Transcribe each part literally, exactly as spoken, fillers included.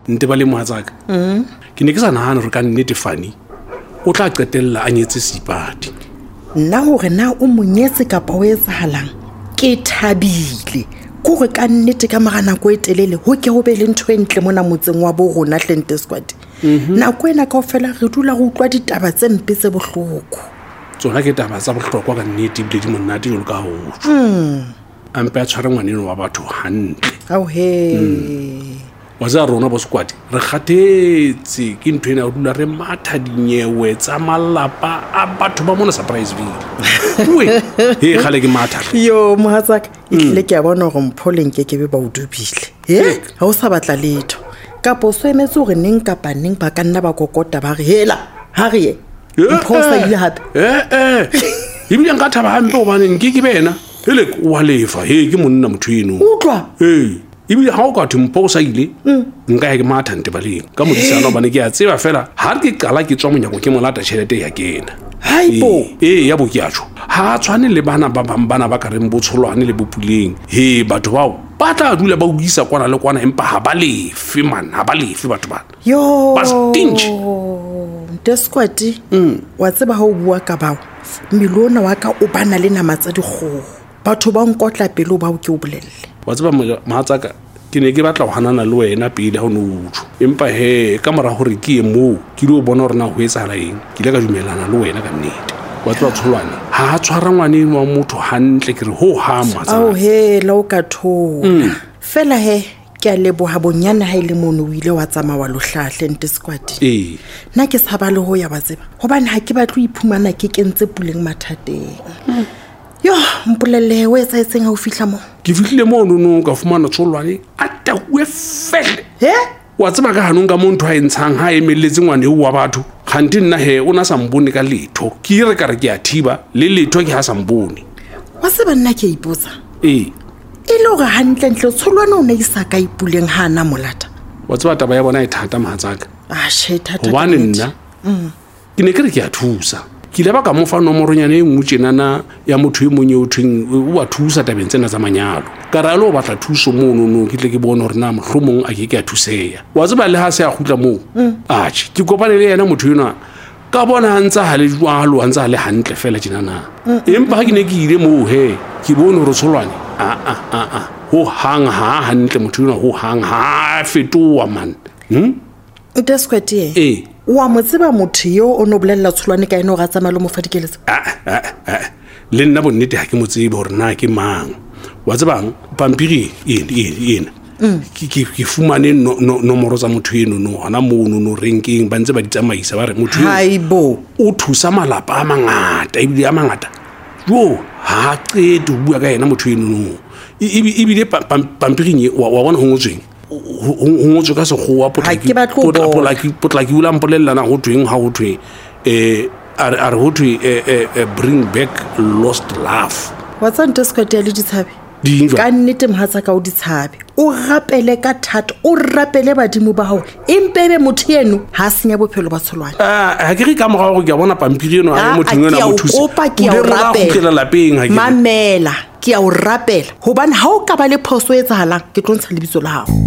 nte ba le mohatsaka ke ne ke sa nahana re ka nnete Fani o tla qetella a nyetse Seipati. Nna hore na o monyetse kapa o etsahalang ke thabile gore ka nnete ka mara nako e telele ho ke ho be le ntho e ntle mona motseng wa bo rona Hlente Squad. Nako ena kaofela re dula re utlwa ditaba tse mpe tse bohloko. Tsona ke taba tsa bohlokwa ka nnete bile di monate jolo ka ho. Ampe a tshwara ngwaneno wa batho hantle. Ao he. Wa za rona bo squad re kgathetse ke ntho ena o dula re matha dinyewe tsa malapa a batho ba mona Surpriseville. We he khale ke matha. Yo mohatsaka ile ke a bona go mpholeng ke ke be ba o dubile. He ha o sa batla letho. Kapo so emetse gore neng kapa neng ba ka nna ba kokota ba re hela ha re ye. Mphosa ile hape. Eh eh. Ibile nka thaba hampe obane nke ke bena. Hele wa lefa he ke monna motho eno. Utlwa. Hey. Ibile ha o ka thumposa ile nka ya ke matha Ntebaleng ka modisana bana ke a tseba fela ha ke qala ke tswa monyako ke molata tšhelete ya kena. Haibo eh ya bo ke a tsho ha tshwane le bana ba bana ba ka reng botsholwane le bopuleng he batho bao ba tla dula ba uisa kwana le kwana empa ha ba lefe man ha ba lefe batho bana yo ba stinge Desquati wa tseba ha o bua ka bao milona wa ka o bana le nama tsa dikgoho batho ba nkotla pelo ba o ke o bolelle wa tseba mohatsaka ke ne ke batla go hanana le wena pele ha o no utho empa he ka mora hore ke mo ke lo bona hore na ho etsahala eng ke ile ka dumelana le wena ka nnete wa tswa tsholwane ha tshwara ngwane wa motho hantle ke re ho ha mohatsaka ao he la o ka thona fela he ke a leboha bonyane ha ile mono o ile wa tsama wa lohlahle Hlente Squad eh na ke saba le ho ya ba tseba hobane ha ke batlo iphumana ke kentse puleng mathateng yo mpolelle we tsa etseng ha o fihla mo ke fihlile mo no ka fumana tsholwane a tawe fele he wa tseba ka hanong ka montho ha entshang ha emeletse ngwane wa batho khanti nna he o na sambone ka letho ke re ka re ke a thiba le letho ke ha sambone wa se banna ke ipotsa eh ile gore hantle ntle tsholwane o ne isa ka ipuleng ha na molata wa tseba taba ya bona e thata mohatsaka a she thata hobane nna ke ne ke re ke a thusa ke leba ka mofa nomoronyane e ngutsenana ya motho e monye o thweng o wa thusa tabeng tsena tsa manyalo ka ra lo batla thuso mo no no ke tle ke bona hore na mohlomong a ke ke a thuseya wa tseba le ha se a khutla mo a tshi ke kopane le yena motho yona ka bona ntsa ha le jwalo ntsa le hantle fela tjena empa ha ke ne ke ile mo he ke bona hore tsholwane a a a a ho hang ha hantle motho yona ho hang ha fetoa man hm Desquati eh wa motseba motho yo o no bolella tsholwane ka eno ga tsama le mo fadikeletsa le nna bonnete ha ke motsebe hore na ke mang wa tsebang pampiri ena ke ke fumane nomoro tsa motho eno no hona mo no ranking ba ntse ba ditsamaisa ba re motho haibo o thusa malapa a mangata e bile a mangata yo ha qete o bua ka yena motho eno no e bile pampiring wa bona ho ngotsweng ho ngotswe ka sekgowa potlaki potlaki ula mpolellana ho tweng ha ho thwe eh are ho thwe bring back lost love wa tsa Desquati ya le ditshabe ka nnete mohatsaka o ditshabe o rapele ka thato o rapele badimo ba hao empebe motho eno ha senya bophelo ba tsholwane ah ke re ka moga go ke bona pampiri eno a motho ngwana mo thusa o pa ke o rapela lapeng ha ke mamela ke a o rapela hobane ha o ka ba le phoso e tsahalang ke tlontsa lebitso la hao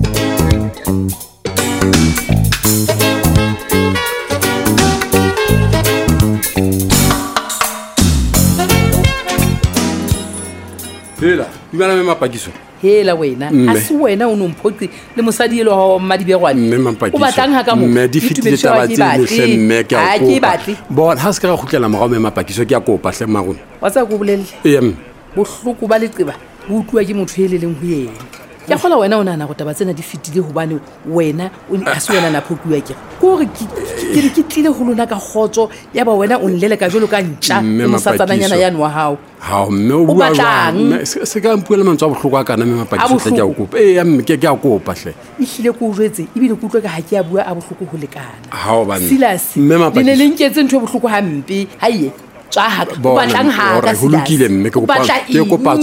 hela ibana me mapakiso hela wena a se wena o nomphotse le mosadi ele wa Madibegwane me mapakiso o batlang ha ka mo me di fitile taba tse le hle mme ke a kopa bona ha se ka khutlela mogao me mapakiso ke a kopa hle magone wa tsa go bolelle em bohloko ba leqeba bo utlwa ke motho ele leng ho yena ya khola wena o nana go taba tsena di fitile hobane wena o a se wena na phokuwa ke gore ke re ke tlile ho lona ka khotso ya ba wena o nlele ka jolo ka ntja mo satsananyana ya nwa hao ha mme o bua jwang se ka mpuela mantswa bohloko a kana me mapakiso tle ke a kopa eh ya mme ke ke a kopa hle e hlile ko jwetse e bile kutlwa ka ha ke a bua a bohloko ho lekana ha o bana Silas mme mapakiso le lenketse ntho bohloko hampe haiye tswa ha ka batlang ha ka Silas ke kopa ke kopa